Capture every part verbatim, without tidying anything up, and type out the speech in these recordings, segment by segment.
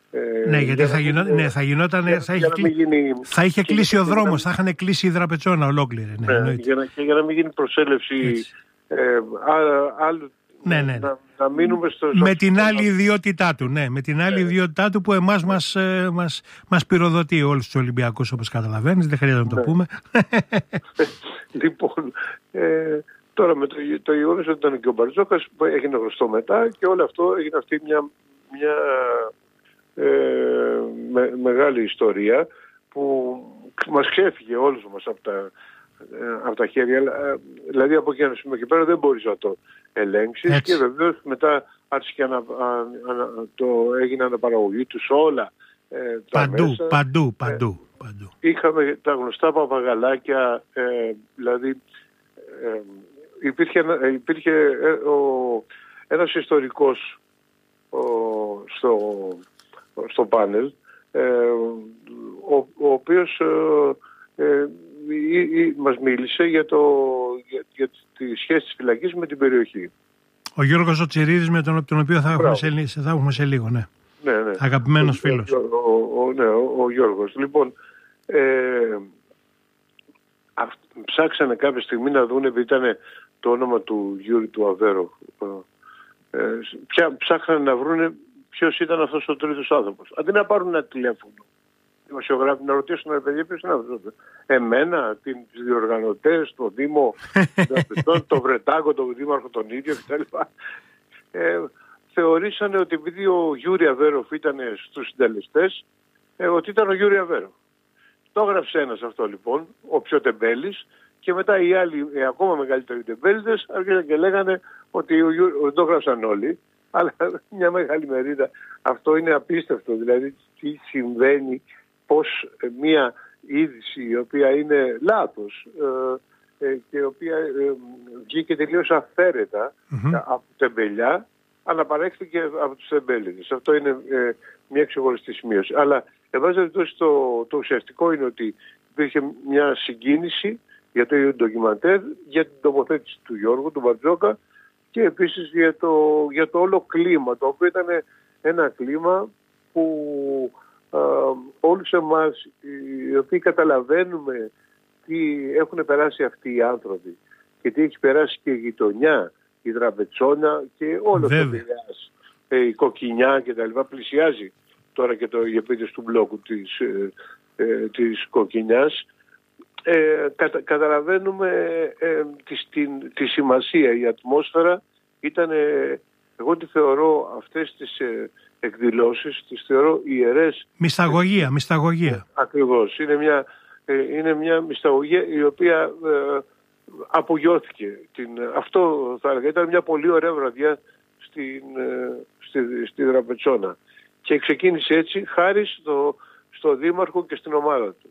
Ε, ναι, γιατί θα, γινό, ναι, θα γινόταν. Για, θα, είχε, κλει... γίνει, θα είχε κλείσει ο δρόμος, θα είχαν κλείσει η Δραπετσόνα ολόκληρη. Ναι, ναι, για να, και για να μην γίνει προσέλευση ε, άλλου. Ναι, ναι. Να, να μείνουμε στο, με την στο... άλλη ιδιότητά του, ναι. Με την άλλη ναι. ιδιότητά του που εμάς μας, ε, μας, μας πυροδοτεί όλους τους Ολυμπιακούς, όπως καταλαβαίνεις. Δεν χρειάζεται να το ναι. πούμε. Λοιπόν, ε, τώρα με το, το γεγονός ότι ήταν και ο Μπαρτζόκας που έγινε γνωστό μετά και όλο αυτό έγινε αυτή μια, μια ε, με, μεγάλη ιστορία που μας ξέφυγε όλους μας από τα, από τα χέρια. Δηλαδή από εκεί ένα σημείο και πέρα δεν μπορείς να το ελέγξεις. Έτσι. Και βεβαίως μετά άρχισε και ανα, ανα, το έγινε αναπαραγωγή τους όλα ε, τα παντού, μέσα. Παντού, παντού, ε, παντού. Είχαμε τα γνωστά παπαγαλάκια, ε, δηλαδή ε, υπήρχε, υπήρχε ε, ο, ένας ιστορικός ο, στο, στο πάνελ ε, ο, ο οποίος ε, ε, Ή, ή, μας μίλησε για, το, για, για τη σχέση της φυλακής με την περιοχή. Ο Γιώργος ο Τσιρίδης, με τον, τον οποίο θα έχουμε, σε, θα έχουμε σε λίγο, ναι. Ναι, ναι. Αγαπημένος ο, φίλος. Ο, ο, ο, ναι, ο, ο Γιώργος. Λοιπόν, ε, αυ, ψάξανε κάποια στιγμή να δουν, επειδή ήταν το όνομα του Γιούρη του Αβέρο, ε, πια, ψάχνανε να βρουν ποιος ήταν αυτός ο τρίτος άνθρωπος. Αντί να πάρουν ένα τηλέφωνο, δημοσιογράφοι να ρωτήσουν ρε παιδιά ποιος είναι αυτός. Εμένα, τους διοργανωτές, το Δήμο, το Βρετάκο, τον Δήμαρχο τον ίδιο κτλ. Ε, θεωρήσανε ότι επειδή ο Γιούρι Αβέροφ ήταν στους συντελεστές, ε, ότι ήταν ο Γιούρι Αβέροφ. Το έγραψε ένας αυτό λοιπόν, ο πιο τεμπέλης, και μετά οι άλλοι, οι ακόμα μεγαλύτεροι τεμπέληδες, άρχισαν και λέγανε ότι ο Γιούρι, το έγραψαν όλοι, αλλά μια μεγάλη μερίδα. Αυτό είναι απίστευτο, δηλαδή τι συμβαίνει, πως μια είδηση η οποία είναι λάθος ε, ε, και η οποία ε, βγήκε τελείως αυθαίρετα mm-hmm. από τεμπελιά, αναπαρέχθηκε από τους τεμπέληδες. Αυτό είναι ε, μια ξεχωριστή σημείωση. Αλλά εν πάση περιπτώσει το, το ουσιαστικό είναι ότι υπήρχε μια συγκίνηση για το ντοκιμαντέρ, για την τοποθέτηση του Γιώργου, του Μπαρτζόκα, και επίσης για το, για το όλο κλίμα, το οποίο ήταν ένα κλίμα που Uh, όλους εμάς οι οποίοι καταλαβαίνουμε τι έχουν περάσει αυτοί οι άνθρωποι και τι έχει περάσει και η γειτονιά, η Δραπετσόνα και όλο το Πειραιάς, ε, η Κοκκινιά και τα λοιπά, πλησιάζει τώρα και το επίτες του μπλόκου της, ε, ε, της Κοκκινιάς. Ε, κατα, καταλαβαίνουμε ε, τη, τη, τη σημασία. Η ατμόσφαιρα ήταν, ε, εγώ τη θεωρώ αυτές τις ε, εκδηλώσεις, τις θεωρώ ιερές. Μυσταγωγία, μυσταγωγία. Ακριβώς. Είναι μια, ε, είναι μια μυσταγωγία η οποία ε, απογειώθηκε. Την, αυτό θα έλεγα. Ήταν μια πολύ ωραία βραδιά στην, ε, στη, στη Δραπετσόνα. Και ξεκίνησε έτσι χάρη στο, στο Δήμαρχο και στην ομάδα του.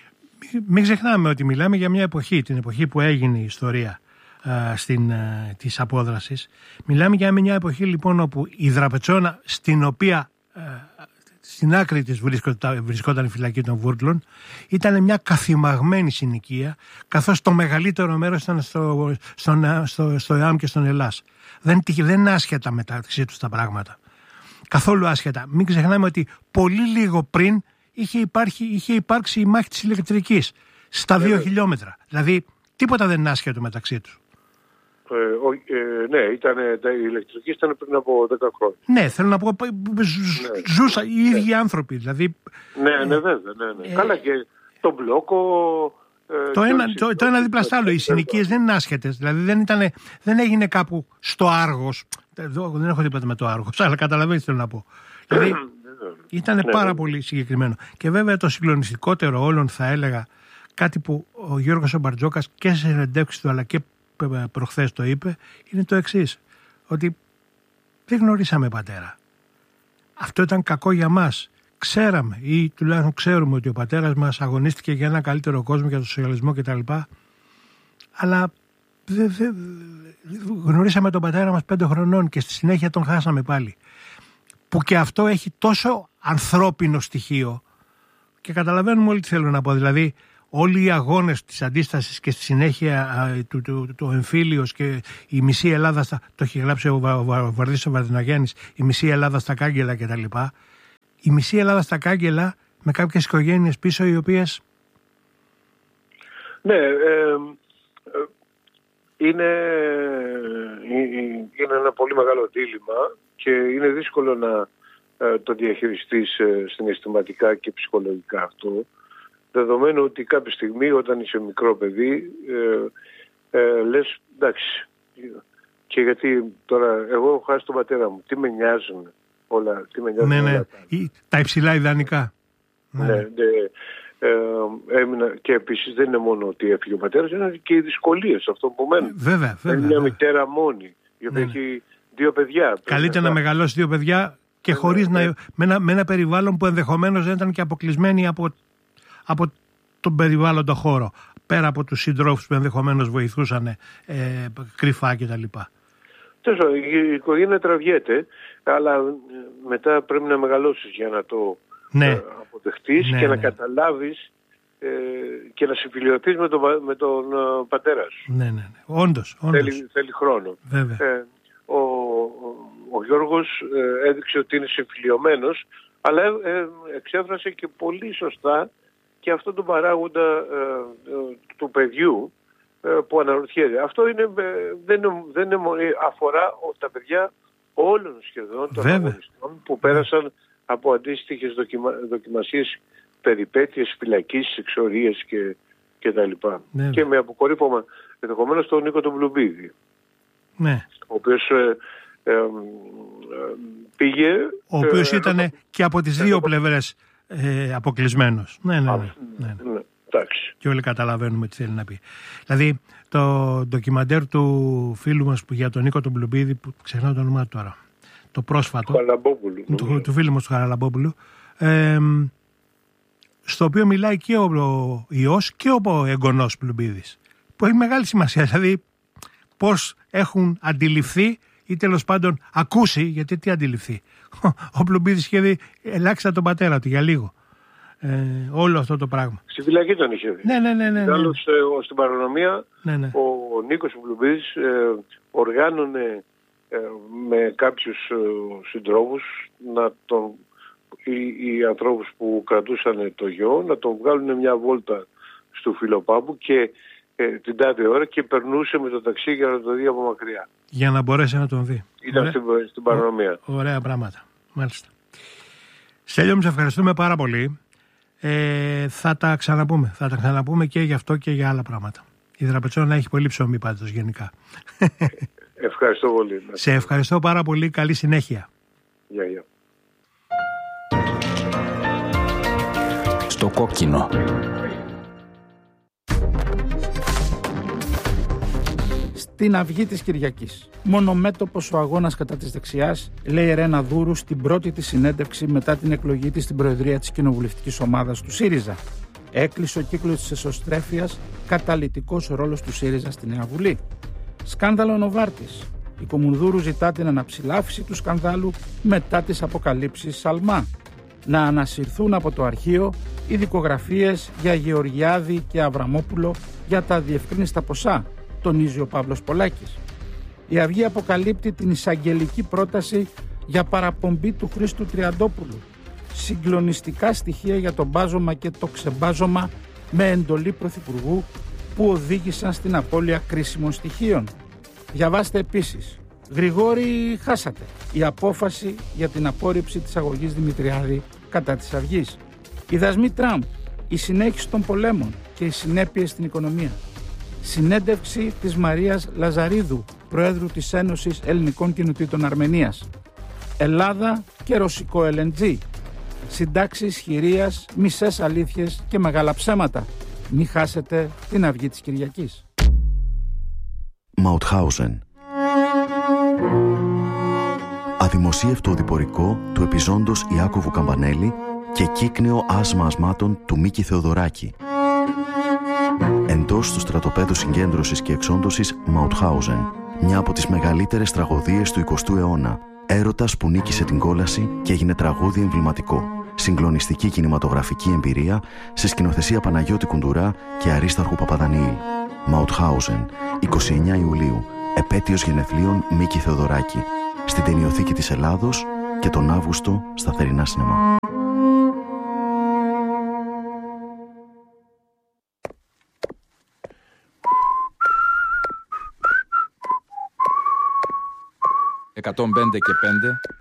Μην ξεχνάμε ότι μιλάμε για μια εποχή, την εποχή που έγινε η ιστορία α, στην, α, της απόδρασης. Μιλάμε για μια εποχή λοιπόν όπου η Δραπετσόνα, στην οποία α, στην άκρη της βρισκόταν, βρισκόταν η φυλακή των Βούρτλων, ήταν μια καθημαγμένη συνοικία, καθώς το μεγαλύτερο μέρος ήταν στο, στο, στο, στο ΕΑΜ και στον Ελλάς. Δεν, δεν είναι άσχετα μεταξύ τους τα πράγματα. Καθόλου άσχετα. Μην ξεχνάμε ότι πολύ λίγο πριν είχε, υπάρχει, είχε υπάρξει η μάχη της ηλεκτρικής στα δύο yeah. χιλιόμετρα. Δηλαδή τίποτα δεν είναι άσχετο μεταξύ τους. Ε, ο, ε, ναι, ήταν, η ηλεκτρική ήταν πριν από δέκα χρόνια. Ναι, θέλω να πω, ζ, ναι. ζούσα οι ίδιοι ναι. άνθρωποι. Δηλαδή, ναι, ναι, βέβαια. Ναι, ναι. Ε, Καλά και τον μπλόκο... Ε, το, ένα, το, το ένα δίπλα στο άλλο. Οι συνοικίες δεν είναι άσχετες. Δηλαδή δεν, ήτανε, δεν έγινε κάπου στο Άργος. Δεν έχω τίποτα με το Άργος, αλλά καταλαβαίνεις τι θέλω να πω. Δηλαδή ήταν ναι, πάρα ναι. πολύ συγκεκριμένο. Και βέβαια το συγκλονιστικότερο όλων θα έλεγα, κάτι που ο Γιώργος ο Μπαρτζόκας και σε συνεντεύξεις του αλλά και προχθές το είπε, είναι το εξής. Ότι δεν γνωρίσαμε πατέρα. Αυτό ήταν κακό για μας. Ξέραμε ή τουλάχιστον ξέρουμε ότι ο πατέρας μας αγωνίστηκε για ένα καλύτερο κόσμο, για τον σοσιαλισμό κτλ. Αλλά δε, δε, γνωρίσαμε τον πατέρα μας πέντε χρονών και στη συνέχεια τον χάσαμε πάλι. Που και αυτό έχει τόσο ανθρώπινο στοιχείο και καταλαβαίνουμε όλοι τι θέλω να πω. Δηλαδή όλοι οι αγώνες της αντίστασης και στη συνέχεια του, του, του, του εμφύλιος και η μισή Ελλάδα, στα, το έχει γράψει ο, Βα, ο Βαρδής ο Βαρδιναγέννης, η μισή Ελλάδα στα κάγκελα κτλ. η μισή Ελλάδα στα κάγκελα με κάποιες οικογένειες πίσω οι οποίες... Ναι, ε, είναι, είναι ένα πολύ μεγάλο δίλημμα και είναι δύσκολο να ε, το διαχειριστείς ε, συναισθηματικά και ψυχολογικά αυτό, δεδομένου ότι κάποια στιγμή όταν είσαι μικρό παιδί ε, ε, λες εντάξει, και γιατί τώρα εγώ έχω χάσει τον πατέρα μου, τι με νοιάζουν όλα, τι με νοιάζουν ναι, όλα ναι. τα... τα υψηλά ιδανικά. Ναι, ναι. ναι. Ε, έμεινα, και επίσης δεν είναι μόνο ότι έφυγε ο πατέρας, είναι και οι δυσκολίες αυτό που μένουν. Βέβαια, βέβαια. Είναι μια βέβαια. μητέρα μόνη, η οποία ναι, έχει δύο παιδιά. Καλύτερα να μεγαλώσει δύο παιδιά και ναι, χωρίς ναι, να, με, ένα, με ένα περιβάλλον που ενδεχομένως δεν ήταν και αποκλεισμένοι από, από τον περιβάλλοντα χώρο. Πέρα από τους συντρόφους που ενδεχομένως βοηθούσαν ε, κρυφά κτλ. Τόσο, η οικογένεια τραβιέται, αλλά μετά πρέπει να μεγαλώσεις για να το ναι, αποδεχτείς ναι, και ναι. να καταλάβεις ε, και να συμφιλιωθείς με τον, με τον uh, πατέρα σου. Ναι, ναι, ναι. Όντως, όντως. Θέλει, θέλει χρόνο. Ε, ο, ο, ο Γιώργος ε, έδειξε ότι είναι συμφιλιωμένος, αλλά ε, εξέφρασε και πολύ σωστά και αυτό τον παράγοντα ε, ε, του παιδιού ε, που αναρωτιέται. Αυτό είναι, ε, δεν, είναι, δεν είναι, αφορά τα παιδιά όλων σχεδόν των αγωνιστών που πέρασαν από αντίστοιχες δοκιμα, δοκιμασίες, περιπέτειες, φυλακής, εξορίες και, και τα λοιπά. Ναι, και με αποκορύφωμα ενδεχομένως τον Νίκο τον Μπλουμπίδη. Ναι. Ο οποίος ε, ε, ε, πήγε... Ο οποίος ε, ήταν ε, και από τις δύο ε, πλευρές ε, αποκλεισμένος. Ναι, ναι, ναι. ναι, ναι. ναι. Και όλοι καταλαβαίνουμε τι θέλει να πει. Δηλαδή το ντοκιμαντέρ του φίλου μας που για τον Νίκο τον Μπλουμπίδη, που ξεχνάω το όνομά του τώρα, το πρόσφατο, του, του φίλου μας του Χαραλαμπόπουλου, ε, στο οποίο μιλάει και ο, ο ιός και ο εγγονός Μπλουμπίδης, που έχει μεγάλη σημασία, δηλαδή πώς έχουν αντιληφθεί ή τέλος πάντων ακούσει, γιατί τι αντιληφθεί. Ο Μπλουμπίδης είχε δει ελάχιστα τον πατέρα του για λίγο. Ε, όλο αυτό το πράγμα. Στη φυλακή τον είχε δει. Ναι, ναι, ναι. ναι, ναι. Άλλος, ε, στην παρανομία ναι, ναι. ο Νίκος Μπλουμπίδης ε, οργάνωνε ε, με κάποιους ε, συντρόφους να τον, οι, οι ανθρώπους που κρατούσαν το γιο να τον βγάλουν μια βόλτα στο Φιλοπάμπου και ε, την τάδε ώρα και περνούσε με το ταξί για να το δει από μακριά. Για να μπορέσει να τον δει. Ήταν στην, στην παρανομία. Ω, ωραία πράγματα. Μάλιστα. Στέλιο μου, σε ευχαριστούμε πάρα πολύ. Ε, θα τα ξαναπούμε. Θα τα ξαναπούμε και για αυτό και για άλλα πράγματα. Η Δραπετσόνα έχει πολύ ψωμί πάντως γενικά. Ευχαριστώ πολύ. Σε ευχαριστώ πάρα πολύ. Καλή συνέχεια. Γεια, γεια. Στο κόκκινο. Στην αυγή της Κυριακής. Μονομέτωπος ο αγώνας κατά της δεξιάς, λέει Ρένα Δούρου στην πρώτη της συνέντευξη μετά την εκλογή της στην Προεδρία της Κοινοβουλευτικής Ομάδας του ΣΥΡΙΖΑ. Έκλεισε ο κύκλος της εσωστρέφειας, καταλυτικός ρόλος του ΣΥΡΙΖΑ στη Νέα Βουλή. Σκάνδαλο Νοβάρτης. Η Κομουνδούρου ζητά την αναψηλάφιση του σκανδάλου μετά τις αποκαλύψεις Σαλμά. Να ανασυρθούν από το αρχείο οι δικογραφίες για Γεωργιάδη και Αβραμόπουλο για τα διευκρίνιστα ποσά, τονίζει ο Παύλος Πολάκης. Η Αυγή αποκαλύπτει την εισαγγελική πρόταση για παραπομπή του Χρήστου Τριαντόπουλου. Συγκλονιστικά στοιχεία για το μπάζωμα και το ξεμπάζωμα με εντολή Πρωθυπουργού που οδήγησαν στην απώλεια κρίσιμων στοιχείων. Διαβάστε επίσης. Γρηγόρη, χάσατε. Η απόφαση για την απόρριψη της αγωγής Δημητριάδη κατά της Αυγής. Οι δασμοί Τραμπ, η συνέχιση των πολέμων και οι συνέπειες στην οικονομία. Συνέντευξη της Μαρίας Λαζαρίδου, Προέδρου της Ένωσης Ελληνικών Κοινοτήτων Αρμενίας. Ελλάδα και ρωσικό ελ εν τζι. Συντάξεις χειρίας, μισές αλήθειες και μεγάλα ψέματα. Μη χάσετε την αυγή της Κυριακής. Μαουτχάουζεν. Αδημοσίευτο οδηπορικό του επιζώντος Ιάκωβου Καμπανέλη και κύκνεο άσμα ασμάτων του Μίκη Θεοδωράκη. Εντός του στρατοπέδου συγκέντρωσης και εξόντωσης Μαουτχάουζεν, μια από τις μεγαλύτερες τραγωδίες του εικοστού αιώνα. Έρωτας που νίκησε την κόλαση και έγινε τραγούδι εμβληματικό. Συγκλονιστική κινηματογραφική εμπειρία σε σκηνοθεσία Παναγιώτη Κουντουρά και Αρίσταρχου Παπαδανιήλ. Μαουτχάουζεν, εικοστή ενάτη Ιουλίου, επέτειος γενεθλίων Μίκη Θεοδωράκη, στην Ταινιοθήκη της Ελλάδος και τον Αύγουστο στα Θερινά Σινεμά. εκατόν πέντε και πέντε